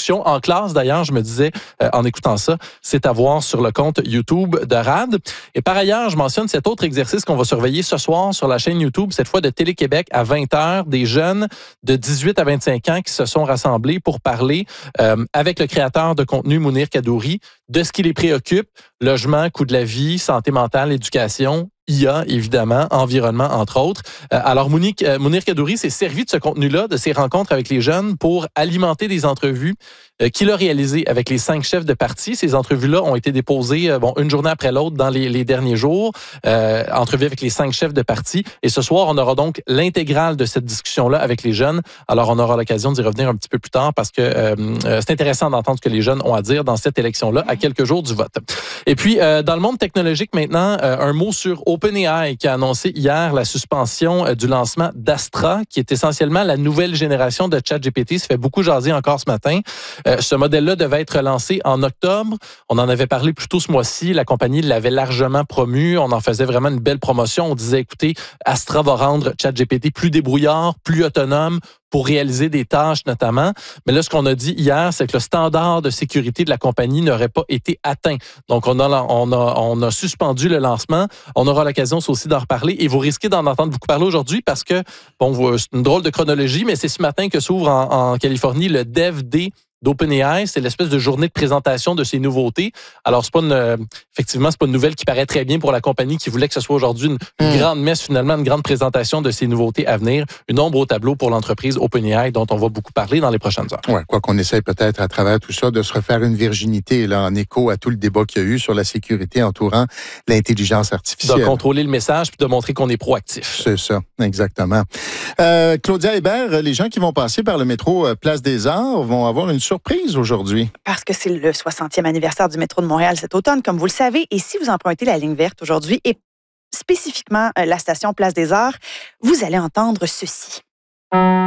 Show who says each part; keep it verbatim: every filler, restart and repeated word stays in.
Speaker 1: discussion en classe. D'ailleurs, je me disais, euh, en écoutant ça, c'est à voir sur le compte YouTube de R A D. Et par ailleurs, je mentionne cet autre exercice qu'on va surveiller ce soir sur la chaîne YouTube, cette fois de Télé-Québec à vingt heures, des jeunes de dix-huit à vingt-cinq ans qui se sont rassemblés pour parler euh, avec le créateur de contenu, Mounir Kadouri, de ce qui les préoccupe, logement, coût de la vie, santé mentale, éducation, I A, évidemment, environnement, entre autres. Euh, alors, Mounir, euh, Mounir Kadouri s'est servi de ce contenu-là, de ces rencontres avec les jeunes, pour alimenter des entrevues euh, qu'il a réalisées avec les cinq chefs de parti. Ces entrevues-là ont été déposées euh, bon, une journée après l'autre dans les, les derniers jours. Euh, entrevues avec les cinq chefs de parti. Et ce soir, on aura donc l'intégrale de cette discussion-là avec les jeunes. Alors, on aura l'occasion d'y revenir un petit peu plus tard parce que euh, euh, c'est intéressant d'entendre ce que les jeunes ont à dire dans cette élection-là à quelques jours du vote. Et puis, euh, dans le monde technologique maintenant, euh, un mot sur OpenAI qui a annoncé hier la suspension euh, du lancement d'Astra, qui est essentiellement la nouvelle génération de ChatGPT. Ça fait beaucoup jaser encore ce matin. Euh, ce modèle-là devait être lancé en octobre. On en avait parlé plus tôt ce mois-ci. La compagnie l'avait largement promu. On en faisait vraiment une belle promotion. On disait, écoutez, Astra va rendre ChatGPT plus débrouillard, plus autonome, pour réaliser des tâches notamment. Mais là, ce qu'on a dit hier, c'est que le standard de sécurité de la compagnie n'aurait pas été atteint. Donc, on a, on a, on a suspendu le lancement. On aura l'occasion aussi d'en reparler et vous risquez d'en entendre beaucoup parler aujourd'hui parce que, bon, c'est une drôle de chronologie, mais c'est ce matin que s'ouvre en, en Californie le Dev Day d'OpenAI. C'est l'espèce de journée de présentation de ces nouveautés. Alors, c'est pas une, euh, effectivement, c'est pas une nouvelle qui paraît très bien pour la compagnie qui voulait que ce soit aujourd'hui une, une mmh. grande messe, finalement, une grande présentation de ces nouveautés à venir. Une ombre au tableau pour l'entreprise OpenAI dont on va beaucoup parler dans les prochaines heures.
Speaker 2: Ouais, quoi qu'on essaye peut-être à travers tout ça de se refaire une virginité là, en écho à tout le débat qu'il y a eu sur la sécurité entourant l'intelligence artificielle.
Speaker 1: De contrôler le message puis de montrer qu'on est proactif.
Speaker 2: C'est ça, exactement. Euh, Claudia Hébert, les gens qui vont passer par le métro Place des Arts vont avoir une surprise aujourd'hui.
Speaker 3: Parce que c'est le soixantième anniversaire du métro de Montréal cet automne, comme vous le savez. Et si vous empruntez la ligne verte aujourd'hui et spécifiquement la station Place des Arts, vous allez entendre ceci.